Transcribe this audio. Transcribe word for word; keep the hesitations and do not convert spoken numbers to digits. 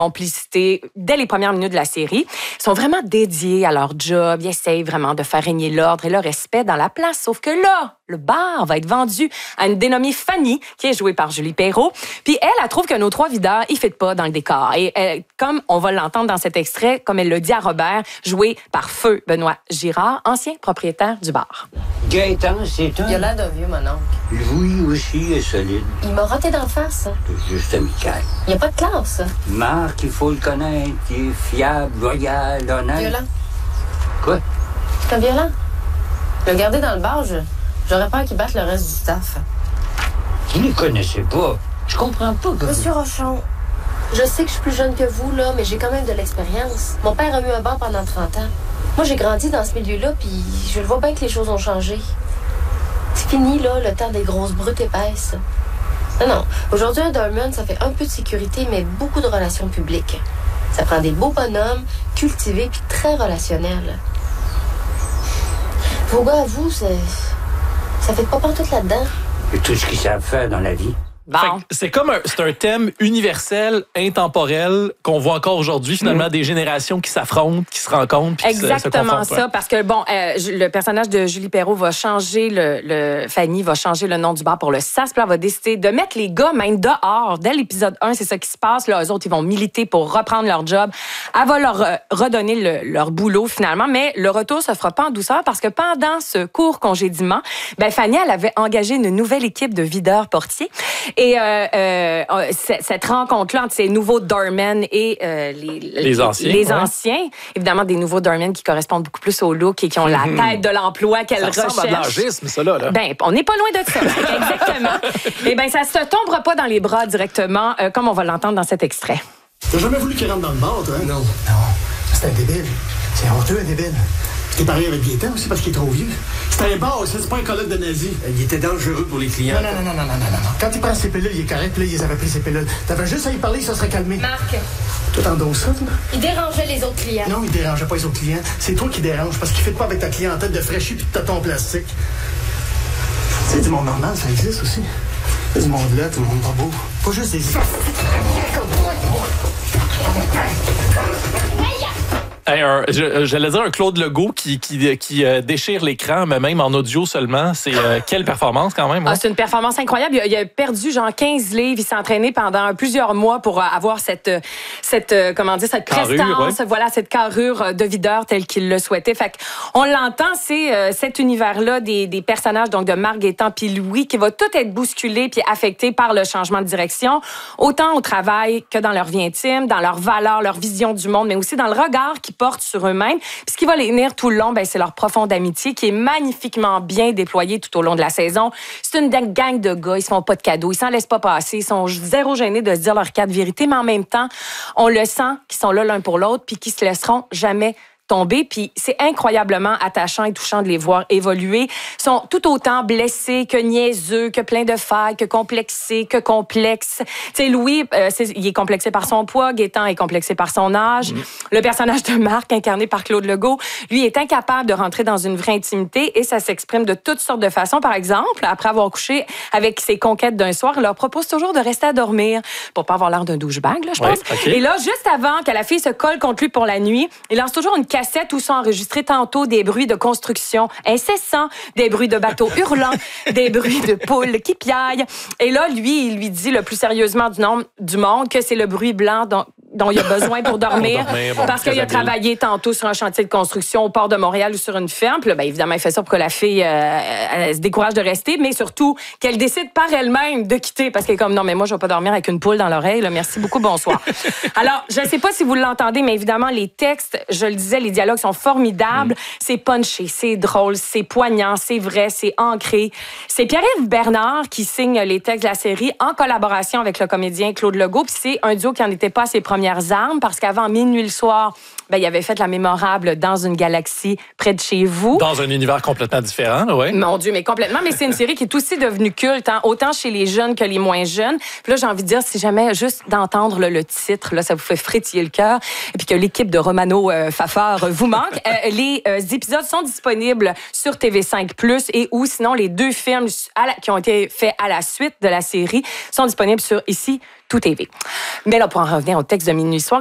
complicité dès les premières minutes de la série. Ils sont vraiment dédiés à leur job. Ils essayent vraiment de faire régner l'ordre et le respect dans la place. Sauf que là, le bar va être vendu à une dénommée Fanny, qui est jouée par Julie Perrault. Puis elle, elle trouve que nos trois videurs, ils ne fitent pas dans le décor. Et elle, comme on va l'entendre dans cet extrait, comme elle le dit à Robert, joué par Feu Benoît Girard, ancien propriétaire du bar. Gaëtan, c'est un... Il a l'air d'un vieux, mon oncle. Louis aussi est solide. Il m'a roté d'en face. C'est juste amical. Il n'y a pas de classe. Marc, il faut le connaître. Il est fiable, loyal, honnête. Violent. Quoi? C'est un violent. Le garder dans le bar, je... j'aurais peur qu'il batte le reste du staff. Vous ne le connaissez pas. Je comprends pas que Monsieur vous... Rochon, je sais que je suis plus jeune que vous, là, mais j'ai quand même de l'expérience. Mon père a eu un bar pendant trente ans. Moi, j'ai grandi dans ce milieu-là, puis je le vois bien que les choses ont changé. C'est fini, là, le temps des grosses brutes épaisses. Non, non. Aujourd'hui, un doorman, ça fait un peu de sécurité, mais beaucoup de relations publiques. Ça prend des beaux bonhommes, cultivés, puis très relationnels. Vos gars, à vous, c'est... ça fait pas partout là-dedans. Et tout ce qu'ils savent faire dans la vie. Bon. C'est comme un, c'est un thème universel, intemporel, qu'on voit encore aujourd'hui, finalement, mmh. des générations qui s'affrontent, qui se rencontrent, puis qui se, se Exactement ça, ouais. parce que, bon, euh, le personnage de Julie Perrault va changer, le, le Fanny va changer le nom du bar pour le S A S, puis elle va décider de mettre les gars même dehors. Dès l'épisode un, c'est ça qui se passe. Là, eux autres, ils vont militer pour reprendre leur job. Elle va leur euh, redonner le, leur boulot, finalement, mais le retour se fera pas en douceur parce que pendant ce court congédiement, ben, Fanny, elle avait engagé une nouvelle équipe de videurs portiers. Et euh, euh, cette rencontre-là entre ces nouveaux doormen et euh, les, les anciens, les ouais. anciens, évidemment des nouveaux doormen qui correspondent beaucoup plus au look et qui ont la tête de l'emploi qu'elle recherche. Ça ressemble à de l'âgisme, ça là. là. Ben, on n'est pas loin de ça. Exactement. Et ben, ça se tombera pas dans les bras directement, euh, comme on va l'entendre dans cet extrait. T'as jamais voulu qu'il rentre dans le bar, toi? Non. Non. C'est un débile. C'est honteux, un débile. T'es pareil avec Gaëtan aussi parce qu'il est trop vieux. C'est un bar, c'est pas un colloque de nazis. Il était dangereux pour les clients. Non, non, non, non, non, non, non. Quand il prend ses pilules, il est correct, puis là, ils avaient pris ses pilules. T'avais juste à y parler, ça serait calmé. Marc. Toi, t'endosses ça, toi? Il dérangeait les autres clients. Non, il dérangeait pas les autres clients. C'est toi qui déranges parce qu'il fait pas avec ta clientèle de fraîchis puis de tonton plastique. C'est du monde normal, ça existe aussi. C'est du monde là, tout le monde pas beau. Pas juste des... Hey, un, je, j'allais dire un Claude Legault qui, qui, qui euh, déchire l'écran, mais même en audio seulement. C'est euh, quelle performance quand même. Hein? Ah, c'est une performance incroyable. Il a, il a perdu genre quinze livres. Il s'est entraîné pendant plusieurs mois pour avoir cette, cette comment dire, cette carrure, prestance, ouais. voilà, cette carrure de videur telle qu'il le souhaitait. Fait on l'entend, c'est euh, cet univers-là des, des personnages donc de Marc, Gaëtan puis Louis qui va tout être bousculé puis affecté par le changement de direction, autant au travail que dans leur vie intime, dans leurs valeurs, leur vision du monde, mais aussi dans le regard qu'ils portent sur eux-mêmes. Puis ce qui va les tenir tout le long, ben, c'est leur profonde amitié qui est magnifiquement bien déployée tout au long de la saison. C'est une gang de gars, ils se font pas de cadeaux, ils s'en laissent pas passer, ils sont zéro gênés de se dire leur cas de vérité, mais en même temps, on le sent qu'ils sont là l'un pour l'autre puis qu'ils se laisseront jamais tomber, puis c'est incroyablement attachant et touchant de les voir évoluer. Ils sont tout autant blessés que niaiseux, que pleins de failles, que complexés, que complexes. Tu sais, Louis, euh, c'est, il est complexé par son poids, Gaëtan est complexé par son âge. Mmh. Le personnage de Marc, incarné par Claude Legault, lui est incapable de rentrer dans une vraie intimité et ça s'exprime de toutes sortes de façons. Par exemple, après avoir couché avec ses conquêtes d'un soir, il leur propose toujours de rester à dormir pour pas avoir l'air d'un douchebag, là, je pense. Ouais, okay. Et là, juste avant que la fille se colle contre lui pour la nuit, il lance toujours une cassette où sont enregistrés tantôt des bruits de construction incessants, des bruits de bateaux hurlants, des bruits de poules qui piaillent. Et là, lui, il lui dit le plus sérieusement du, nom, du monde que c'est le bruit blanc dont, dont il a besoin pour dormir, pour dormir bon, parce qu'il a habile. travaillé tantôt sur un chantier de construction au port de Montréal ou sur une ferme. Puis là, ben, évidemment, il fait ça pour que la fille euh, elle se décourage de rester, mais surtout qu'elle décide par elle-même de quitter parce qu'elle est comme non, mais moi, je vais pas dormir avec une poule dans l'oreille. Là. Merci beaucoup, bonsoir. Alors, je sais pas si vous l'entendez, mais évidemment, les textes, je le disais, les dialogues sont formidables. Mm. C'est punché, c'est drôle, c'est poignant, c'est vrai, c'est ancré. C'est Pierre-Yves Bernard qui signe les textes de la série en collaboration avec le comédien Claude Legault. Puis c'est un duo qui n'en était pas à ses premières armes parce qu'avant Minuit le soir, ben, il avait fait la mémorable Dans une galaxie près de chez vous. Dans un univers complètement différent, oui. Mon Dieu, mais complètement. Mais c'est une série qui est aussi devenue culte, hein, autant chez les jeunes que les moins jeunes. Puis là, j'ai envie de dire, si jamais juste d'entendre là, le titre, là, ça vous fait frétiller le cœur, et puis que l'équipe de Romano euh, Fafard vous manque, euh, les euh, épisodes sont disponibles sur T V cinq plus, et ou sinon les deux films à la, qui ont été faits à la suite de la série sont disponibles sur Ici Tout T V. Mais là, pour en revenir au texte de Minuit Soir,